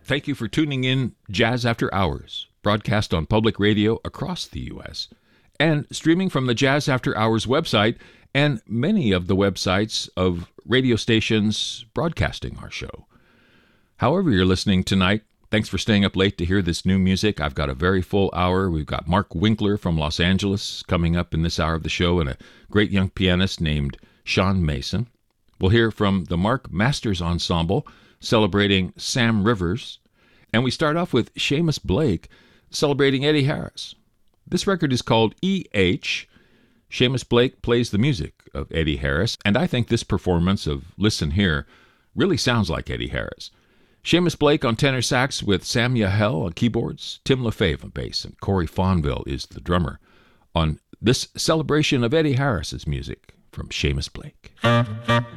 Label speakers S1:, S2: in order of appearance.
S1: Thank you for tuning in Jazz After Hours, broadcast on public radio across the U.S., and streaming from the Jazz After Hours website and many of the websites of radio stations broadcasting our show. However you're listening tonight, thanks for staying up late to hear this new music. I've got a very full hour. We've got Mark Winkler from Los Angeles coming up in this hour of the show, and a great young pianist named Sean Mason. We'll hear from the Mark Masters Ensemble celebrating Sam Rivers, and we start off with Seamus Blake celebrating Eddie Harris. This record is called E.H. Seamus Blake plays the music of Eddie Harris, and I think this performance of Listen Here really sounds like Eddie Harris. Seamus Blake on tenor sax with Sam Yahel on keyboards, Tim LaFave on bass, and Corey Fonville is the drummer on this celebration of Eddie Harris's music from Seamus Blake.